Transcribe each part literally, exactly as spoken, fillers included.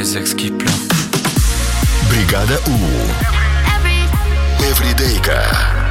exquis plein. Бригада У. Эвридейка.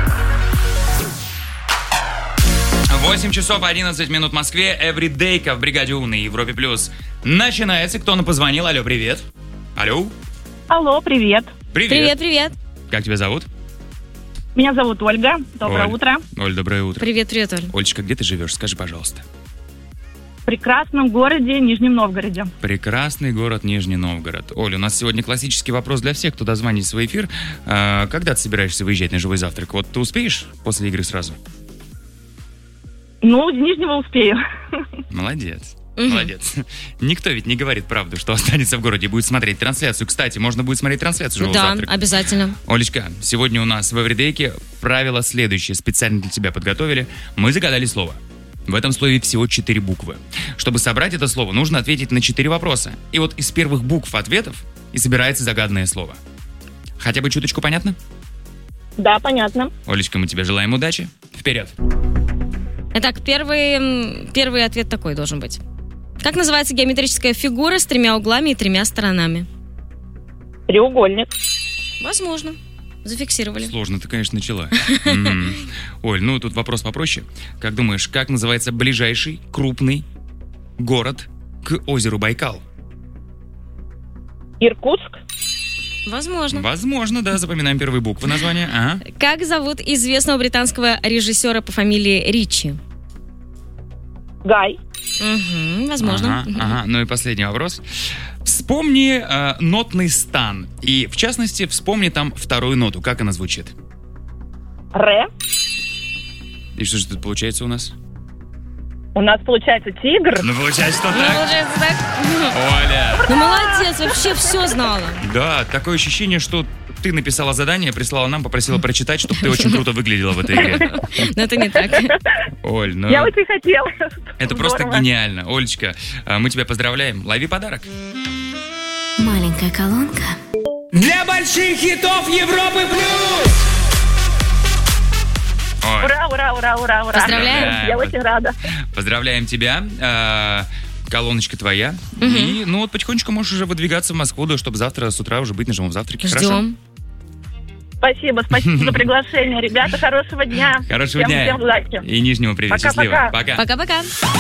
восемь часов одиннадцать минут в Москве. Эвридейка в Бригаде У на Европе Плюс начинается. Кто нам позвонил? Алло, привет. Алло. Алло, привет. Привет. Привет, привет. Как тебя зовут? Меня зовут Ольга. Доброе Оль. утро. Оль, доброе утро. Привет, привет, Оль. Олечка, где ты живешь? Скажи, пожалуйста. В прекрасном городе Нижнем Новгороде. Прекрасный город Нижний Новгород. Оль, у нас сегодня классический вопрос для всех, кто дозвонит в свой эфир. А, когда ты собираешься выезжать на живой завтрак? Вот ты успеешь после игры сразу? Ну, из Нижнего успею. Молодец. Мгм. Молодец. Никто ведь не говорит правду, что останется в городе и будет смотреть трансляцию. Кстати, можно будет смотреть трансляцию живого Да, завтрака. обязательно. Олечка, сегодня у нас в Эвридейке правила следующие. Специально для тебя подготовили. Мы загадали слово. В этом слове всего четыре буквы. Чтобы собрать это слово, нужно ответить на четыре вопроса. И вот из первых букв ответов и собирается загаданное слово. Хотя бы чуточку понятно? Да, понятно. Олечка, мы тебе желаем удачи. Вперед. Итак, первый, м, первый ответ такой должен быть. Как называется геометрическая фигура с тремя углами и тремя сторонами? Треугольник. Возможно. Зафиксировали. Сложно ты, конечно, начала. М. Оль, ну тут вопрос попроще. Как думаешь, как называется ближайший крупный город к озеру Байкал? Иркутск. Возможно. Возможно, да, запоминаем первые буквы названия. Ага. Как зовут известного британского режиссера по фамилии Ричи? Гай. Угу, возможно. Ага, ага. Ну и последний вопрос. Вспомни э, нотный стан. И, в частности, вспомни там вторую ноту. Как она звучит? Ре. И что же тут получается у нас? У нас получается тигр. Ну, получается, что Ну, так. получается так. Оля. Ну, молодец, вообще все знала. Да, такое ощущение, что ты написала задание, прислала нам, попросила прочитать, чтобы ты очень круто выглядела в этой игре. Но это не так. Оль, ну... Я очень хотела. Это просто Здорово. гениально. Олечка, а, мы тебя поздравляем. Лови подарок. Маленькая колонка. Для больших хитов Европы плюс! Оль, Ура, ура, ура, ура, ура. Поздравляем. Я очень рада. поздравляем тебя. А, колоночка твоя. И, ну, вот потихонечку можешь уже выдвигаться в Москву, да, чтобы завтра с утра уже быть на живом завтраке. Хорошо? Ждем. Спасибо, спасибо за приглашение. Ребята, хорошего дня. Хорошего Всем- дня. Всем удачи. И Нижнему привет. Пока-пока. Счастливо. Пока. Пока-пока.